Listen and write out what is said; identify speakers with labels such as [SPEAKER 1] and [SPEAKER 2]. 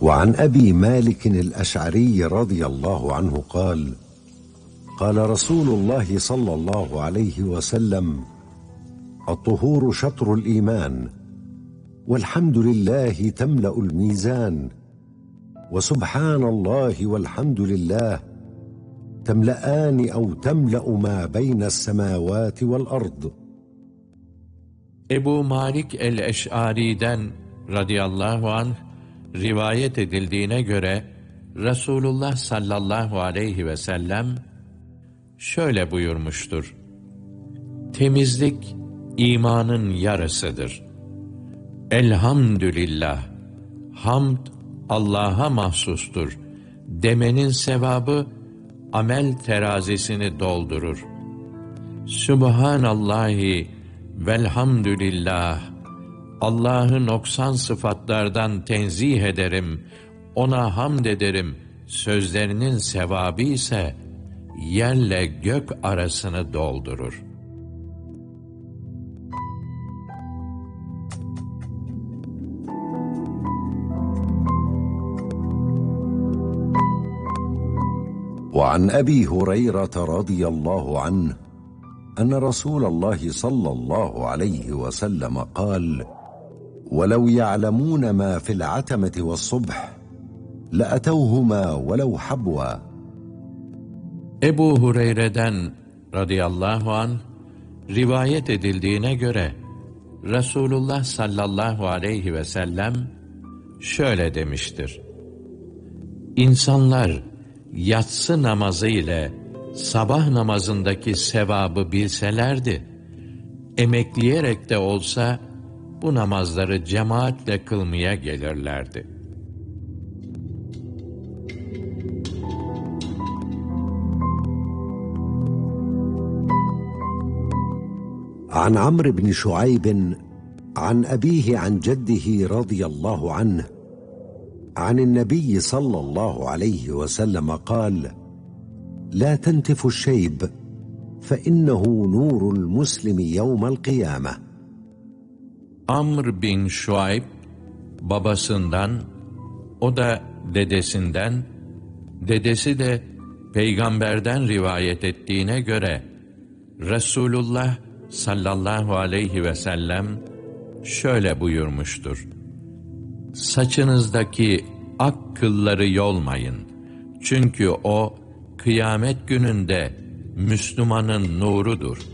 [SPEAKER 1] وعن أبي مالك الأشعري رضي الله عنه قال: قال رسول الله صلى الله عليه وسلم: الطهور شطر الإيمان، والحمد لله تملأ الميزان، وسبحان الله والحمد لله تملأان أو تملأ ما بين السماوات والأرض.
[SPEAKER 2] Ebu Malik el-Eş'ari'den radıyallahu anh rivayet edildiğine göre Resulullah sallallahu aleyhi ve sellem şöyle buyurmuştur: temizlik imanın yarısıdır. Elhamdülillah, hamd Allah'a mahsustur demenin sevabı amel terazisini doldurur. Sübhanallahi velhamdülillah, Allah'ı noksan sıfatlardan tenzih ederim, ona hamd ederim sözlerinin sevabı ise yerle gök arasını doldurur.
[SPEAKER 1] وعن أبي هريرة رضي الله عنه أن رسول الله صلى الله عليه وسلم قال: ولو يعلمون ما في العتمة والصبح لأتوهما ولو حبوا.
[SPEAKER 2] Ebu Hureyre'den radıyallahu anh rivayet edildiğine göre Resulullah sallallahu aleyhi ve sellem şöyle demiştir: İnsanlar yatsı namazı ile sabah namazındaki sevabı bilselerdi, emekleyerek de olsa bu namazları cemaatle kılmaya gelirlerdi.
[SPEAKER 1] عن عمرو بن شعيب عن أبيه عن جده رضي الله عنه عن النبي صلى الله عليه وسلم قال: لا تنتف الشيب فإنه نور المسلم يوم القيامة.
[SPEAKER 2] Amr bin Şuayb babasından, o da dedesinden, dedesi de peygamberden rivayet ettiğine göre Resulullah sallallahu aleyhi ve sellem şöyle buyurmuştur: saçınızdaki ak kılları yolmayın. Çünkü o kıyamet gününde Müslümanın nurudur.